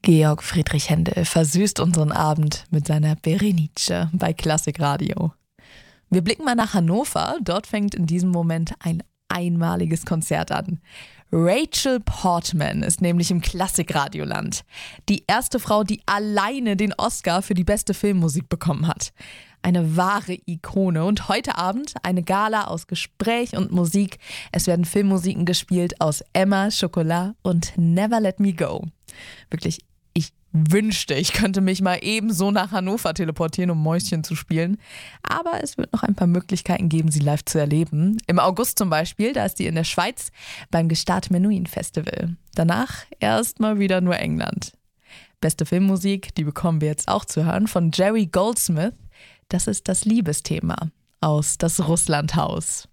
Georg Friedrich Händel versüßt unseren Abend mit seiner Berenice bei Klassikradio. Wir blicken mal nach Hannover. Dort fängt in diesem Moment ein einmaliges Konzert an. Rachel Portman ist nämlich im Klassikradioland. Die erste Frau, die alleine den Oscar für die beste Filmmusik bekommen hat. Eine wahre Ikone. Und heute Abend eine Gala aus Gespräch und Musik. Es werden Filmmusiken gespielt aus Emma, Chocolat und Never Let Me Go. Wirklich, ich wünschte, ich könnte mich mal ebenso nach Hannover teleportieren, um Mäuschen zu spielen. Aber es wird noch ein paar Möglichkeiten geben, sie live zu erleben. Im August zum Beispiel, da ist die in der Schweiz beim Gestart Menuhin Festival. Danach erstmal wieder nur England. Beste Filmmusik, die bekommen wir jetzt auch zu hören, von Jerry Goldsmith. Das ist das Liebesthema aus Das Russlandhaus.